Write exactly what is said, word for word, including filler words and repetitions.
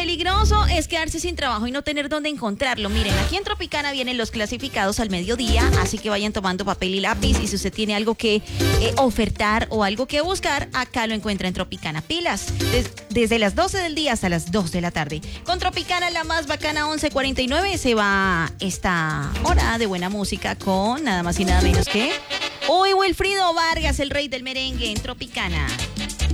peligroso es quedarse sin trabajo y no tener dónde encontrarlo. Miren, aquí en Tropicana vienen los clasificados al mediodía, así que vayan tomando papel y lápiz. Y si usted tiene algo que eh, ofertar o algo que buscar, acá lo encuentra en Tropicana Pilas. Des, desde las doce del día hasta las dos de la tarde. Con Tropicana, la más bacana, once cuarenta y nueve, se va esta hora de buena música con nada más y nada menos que... Hoy Wilfrido Vargas, el rey del merengue en Tropicana.